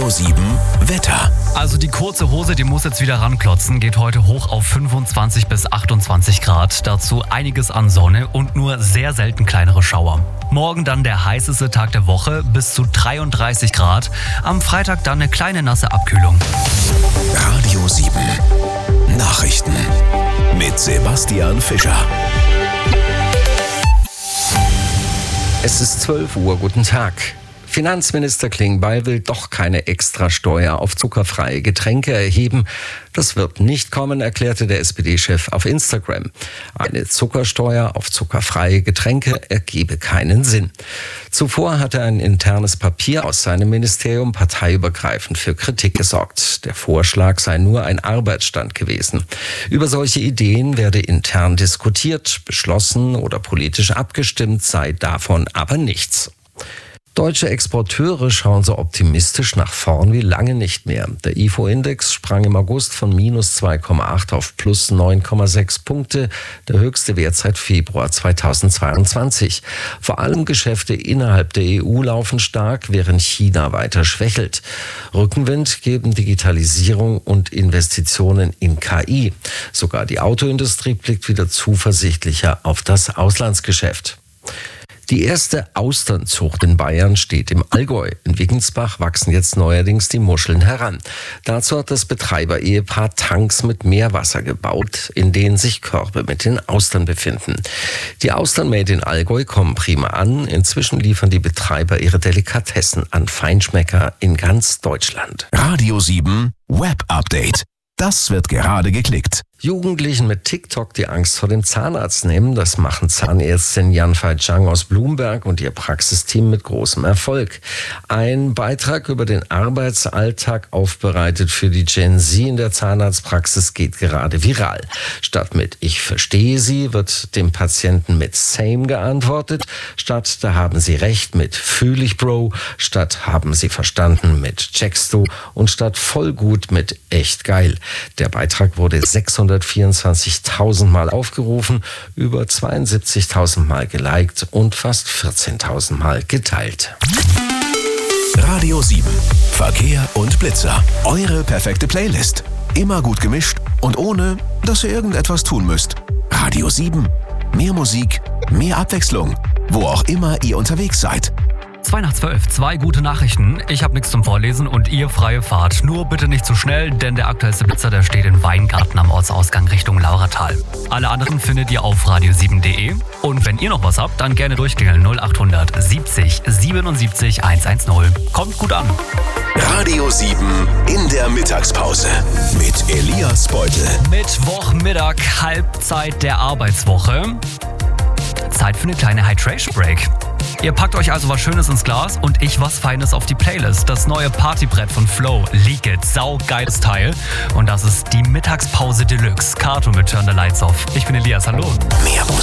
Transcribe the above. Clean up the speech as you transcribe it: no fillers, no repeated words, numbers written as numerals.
Radio 7 Wetter. Also die kurze Hose, die muss jetzt wieder ranklotzen, geht heute hoch auf 25 bis 28 Grad. Dazu einiges an Sonne und nur sehr selten kleinere Schauer. Morgen dann der heißeste Tag der Woche, bis zu 33 Grad. Am Freitag dann eine kleine nasse Abkühlung. Radio 7 Nachrichten mit Sebastian Fischer. Es ist 12 Uhr, guten Tag. Finanzminister Klingbeil will doch keine Extrasteuer auf zuckerfreie Getränke erheben. Das wird nicht kommen, erklärte der SPD-Chef auf Instagram. Eine Zuckersteuer auf zuckerfreie Getränke ergebe keinen Sinn. Zuvor hatte ein internes Papier aus seinem Ministerium parteiübergreifend für Kritik gesorgt. Der Vorschlag sei nur ein Arbeitsstand gewesen. Über solche Ideen werde intern diskutiert, beschlossen oder politisch abgestimmt, sei davon aber nichts. Deutsche Exporteure schauen so optimistisch nach vorn wie lange nicht mehr. Der IFO-Index sprang im August von minus 2,8 auf plus 9,6 Punkte, der höchste Wert seit Februar 2022. Vor allem Geschäfte innerhalb der EU laufen stark, während China weiter schwächelt. Rückenwind geben Digitalisierung und Investitionen in KI. Sogar die Autoindustrie blickt wieder zuversichtlicher auf das Auslandsgeschäft. Die erste Austernzucht in Bayern steht im Allgäu. In Wiggensbach wachsen jetzt neuerdings die Muscheln heran. Dazu hat das Betreiber-Ehepaar Tanks mit Meerwasser gebaut, in denen sich Körbe mit den Austern befinden. Die Austern made in Allgäu kommen prima an. Inzwischen liefern die Betreiber ihre Delikatessen an Feinschmecker in ganz Deutschland. Radio 7 Web Update. Das wird gerade geklickt. Jugendlichen mit TikTok die Angst vor dem Zahnarzt nehmen, das machen Zahnärztin Yanfei Zhang aus Blumberg und ihr Praxisteam mit großem Erfolg. Ein Beitrag über den Arbeitsalltag aufbereitet für die Gen Z in der Zahnarztpraxis geht gerade viral. Statt mit "Ich verstehe Sie" wird dem Patienten mit "Same" geantwortet. Statt "Da haben Sie recht" mit "Fühl ich, Bro". Statt "Haben Sie verstanden" mit "Checkst du" und statt "Voll gut" mit "Echt geil". Der Beitrag wurde 624.000 Mal aufgerufen, über 72.000 Mal geliked und fast 14.000 Mal geteilt. Radio 7 Verkehr und Blitzer. Eure perfekte Playlist. Immer gut gemischt und ohne, dass ihr irgendetwas tun müsst. Radio 7. Mehr Musik, mehr Abwechslung. Wo auch immer ihr unterwegs seid. 2:12, 2 gute Nachrichten. Ich habe nichts zum Vorlesen und ihr freie Fahrt. Nur bitte nicht zu schnell, denn der aktuellste Blitzer, der steht in Weingarten am Ortsausgang Richtung Lauratal. Alle anderen findet ihr auf radio7.de. Und wenn ihr noch was habt, dann gerne durchklingeln 0800 70 77 110. Kommt gut an. Radio 7 in der Mittagspause mit Elias Beutel. Mittwochmittag, Halbzeit der Arbeitswoche. Zeit für eine kleine Hydration Break. Ihr packt euch also was Schönes ins Glas und ich was Feines auf die Playlist. Das neue Partybrett von Flow, Leak It, saugeiles Teil. Und das ist die Mittagspause Deluxe. Kato mit Turn the Lights Off. Ich bin Elias, hallo. Mehr Musik.